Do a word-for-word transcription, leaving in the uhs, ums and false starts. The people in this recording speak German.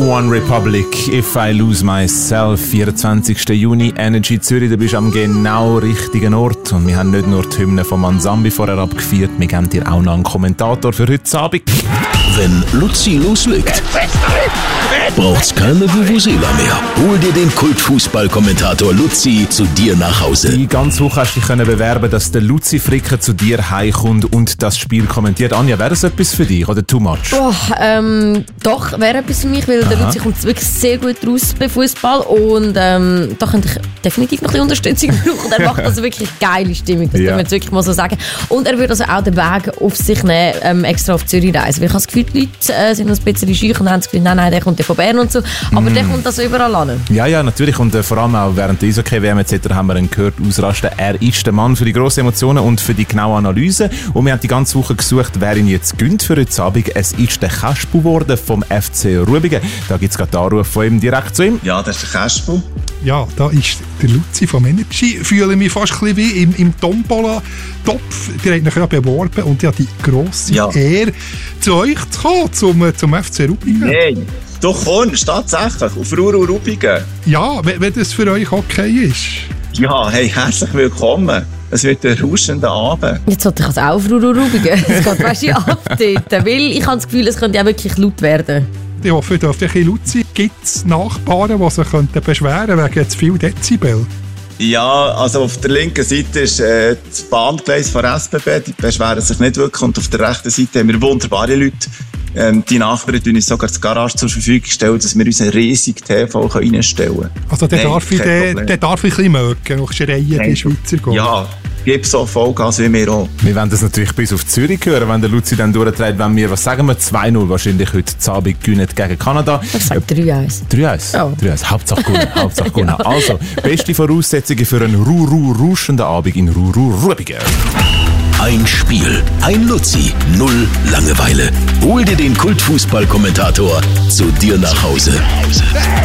One Republic, If I Lose Myself, vierundzwanzigsten Juni, Energy Zürich, da bist du am genau richtigen Ort. Und wir haben nicht nur die Hymne von Manzambi vorher abgefeiert, wir geben dir auch noch einen Kommentator für heute Abend. Wenn Luzi loslegt, braucht's keine Vuvuzela mehr. Hol dir den Kultfußball-Kommentator Luzi zu dir nach Hause. Die ganze Woche hast du dich können bewerben, dass der Luzi Fricker zu dir heimkommt und das Spiel kommentiert. Anja, wäre das etwas für dich oder too much? Oh, ähm, doch, wäre etwas für mich, weil Aha. der Luzi kommt wirklich sehr gut raus bei Fußball und ähm, da könnte ich definitiv noch ein bisschen Unterstützung brauchen. Er macht also wirklich geile Stimmung, das ja. kann man jetzt wirklich mal so sagen. Und er würde also auch den Weg auf sich nehmen, ähm, extra auf Zürich reisen. Weil ich habe das Gefühl, die Leute äh, sind noch ein bisschen scheu und haben das Gefühl, nein, nein, der kommt ja von Bern und so. Aber mm. der kommt also überall an. Ja, ja, natürlich. Und äh, vor allem auch während der Eishockey-W M et cetera haben wir ihn gehört ausrasten. Er ist der Mann für die grossen Emotionen und für die genaue Analyse. Und wir haben die ganze Woche gesucht, wer ihn jetzt gönnt für heute Abend. Es ist der Kaspu geworden vom F C Rubigen. Da gibt es gerade den Anruf von ihm direkt zu ihm. Ja, das ist der Kaspu. Ja, da ist der Luzi vom Energy. Ich fühle mich fast ein bisschen wie im, im Tombola-Topf. Die hat mich ja beworben und ich habe die grosse ja. Ehre, zu euch zu kommen, zum, zum F C Rubigen. Nein, du kommst tatsächlich auf Ruru Rubigen. Ja, wenn, wenn das für euch okay ist. Ja, hey, herzlich willkommen. Es wird ein rauschender Abend. Jetzt sollte ich es auch auf Ruru Rubigen. Es geht weißt du ab dort. Weil ich habe das Gefühl, es könnte ja wirklich laut werden. Ich hoffe, ihr dürft ein bisschen laut sein. Gibt es Nachbarn, die sich beschweren könnten wegen zu viel Dezibel? Ja, also auf der linken Seite ist äh, das Bahngleis von der S B B, die beschweren sich nicht wirklich. Und auf der rechten Seite haben wir wunderbare Leute. Ähm, die Nachbarn stellen uns sogar das Garage zur Verfügung stellen, dass wir unseren riesigen T V reinstellen können. Also der darf, ich, der, der darf ich ein bisschen mögen, noch Schreien die Schweizer gehen. Ja, gib so Vollgas wie wir auch. Wir werden das natürlich bis auf Zürich hören, wenn der Luzi dann durchträgt, wenn wir, was sagen wir, zwei null wahrscheinlich heute Abend gewinnen gegen Kanada. Ich sage drei eins. drei eins? Ja. drei eins. Hauptsache gewinnen, Hauptsache gewinnen. Ja. Also, beste Voraussetzungen für einen Ruru-rauschenden Abend in Ruru-Rubigen. Ein Spiel, ein Luzi, null Langeweile. Hol dir den Kultfußball-Kommentator zu dir nach Hause.